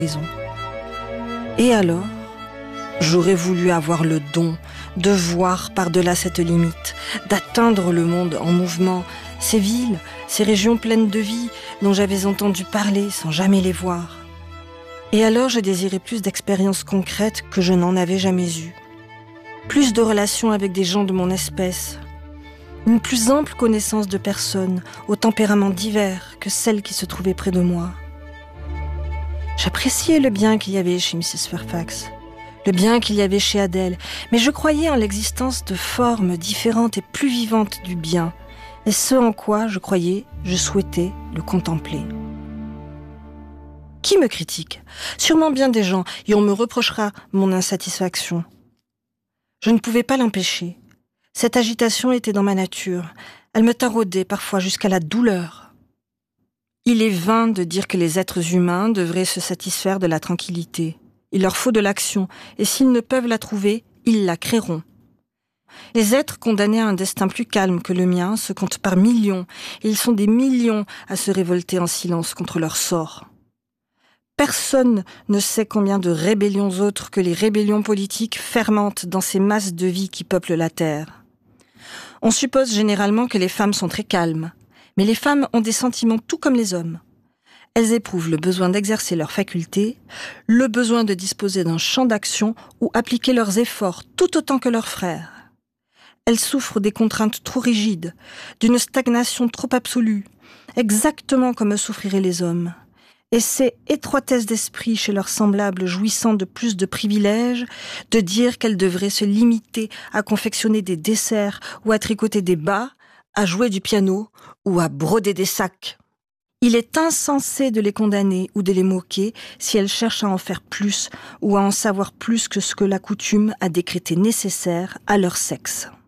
raison. Et alors, j'aurais voulu avoir le don de voir par-delà cette limite, d'atteindre le monde en mouvement, ces villes, ces régions pleines de vie dont j'avais entendu parler sans jamais les voir. Et alors je désirais plus d'expériences concrètes que je n'en avais jamais eues. Plus de relations avec des gens de mon espèce. Une plus ample connaissance de personnes, aux tempéraments divers que celles qui se trouvaient près de moi. J'appréciais le bien qu'il y avait chez Mrs. Fairfax, le bien qu'il y avait chez Adèle, mais je croyais en l'existence de formes différentes et plus vivantes du bien, et ce en quoi, je croyais, je souhaitais le contempler. Qui me critique ? Sûrement bien des gens, et on me reprochera mon insatisfaction. Je ne pouvais pas l'empêcher. Cette agitation était dans ma nature. Elle me taraudait parfois jusqu'à la douleur. Il est vain de dire que les êtres humains devraient se satisfaire de la tranquillité. Il leur faut de l'action, et s'ils ne peuvent la trouver, ils la créeront. Les êtres condamnés à un destin plus calme que le mien se comptent par millions, et ils sont des millions à se révolter en silence contre leur sort. Personne ne sait combien de rébellions autres que les rébellions politiques fermentent dans ces masses de vie qui peuplent la terre. On suppose généralement que les femmes sont très calmes, mais les femmes ont des sentiments tout comme les hommes. Elles éprouvent le besoin d'exercer leurs facultés, le besoin de disposer d'un champ d'action où appliquer leurs efforts tout autant que leurs frères. Elles souffrent des contraintes trop rigides, d'une stagnation trop absolue, exactement comme souffriraient les hommes. Et ces étroitesses d'esprit chez leurs semblables jouissant de plus de privilèges, de dire qu'elles devraient se limiter à confectionner des desserts ou à tricoter des bas, à jouer du piano ou à broder des sacs. Il est insensé de les condamner ou de les moquer si elles cherchent à en faire plus ou à en savoir plus que ce que la coutume a décrété nécessaire à leur sexe.